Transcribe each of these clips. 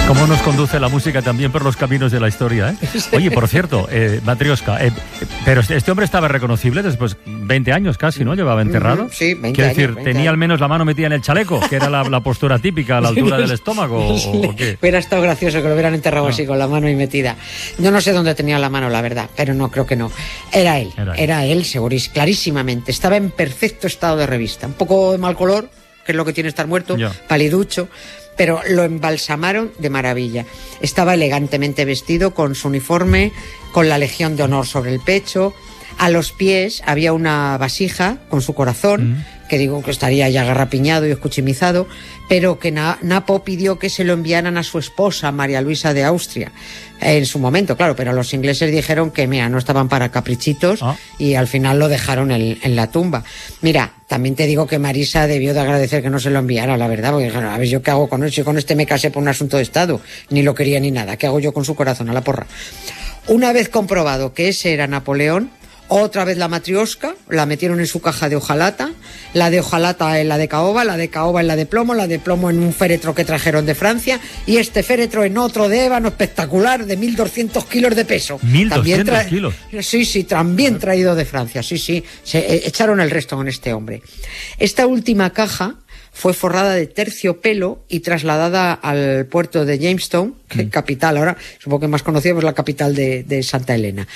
Cómo nos conduce la música también por los caminos de la historia, ¿eh? Oye, por cierto, Matrioska, pero este hombre estaba reconocible después 20 años casi, ¿no? Llevaba enterrado. Sí, 20 Quiero años. decir, 20 tenía años. al menos la mano metida en el chaleco, que era la postura típica, a la altura del estómago, ¿o qué? Hubiera estado gracioso que lo hubieran enterrado así con la mano ahí metida. Yo no sé dónde tenía la mano, la verdad, pero no, creo que no. Era él, segurísimo, clarísimamente. Estaba en perfecto estado de revista. Un poco de mal color, que es lo que tiene estar muerto, paliducho, pero lo embalsamaron de maravilla. Estaba elegantemente vestido con su uniforme, con la Legión de Honor sobre el pecho. A los pies había una vasija con su corazón, que digo que estaría ya garrapiñado y escuchimizado, pero que Napo pidió que se lo enviaran a su esposa, María Luisa de Austria, en su momento, claro, pero los ingleses dijeron que, mira, no estaban para caprichitos y al final lo dejaron en la tumba. Mira, también te digo que Marisa debió de agradecer que no se lo enviara, la verdad, porque a ver, ¿yo qué hago con él? Si con este me casé por un asunto de Estado, ni lo quería ni nada, ¿qué hago yo con su corazón? A la porra. Una vez comprobado que ese era Napoleón, otra vez la Matrioska, la metieron en su caja de hojalata, la de hojalata en la de caoba en la de plomo en un féretro que trajeron de Francia, y este féretro en otro de ébano espectacular de 1.200 kilos de peso. 1.200 kilos. Sí, también traído de Francia, sí, se echaron el resto con este hombre. Esta última caja fue forrada de terciopelo y trasladada al puerto de Jamestown, que es capital ahora, supongo que más conocida, pues la capital de Santa Elena,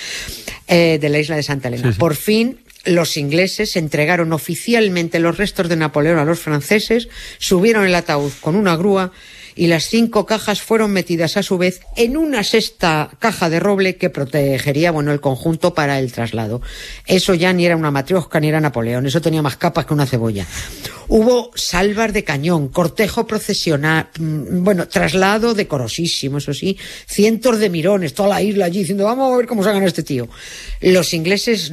de la isla de Santa Elena. Sí. Por fin, los ingleses entregaron oficialmente los restos de Napoleón a los franceses, subieron el ataúd con una grúa y las 5 cajas fueron metidas a su vez en una sexta caja de roble que protegería, el conjunto para el traslado. Eso ya ni era una Matrioska ni era Napoleón, eso tenía más capas que una cebolla. Hubo salvas de cañón, cortejo procesional, traslado decorosísimo, eso sí, cientos de mirones, toda la isla allí diciendo, vamos a ver cómo se gana este tío. Los ingleses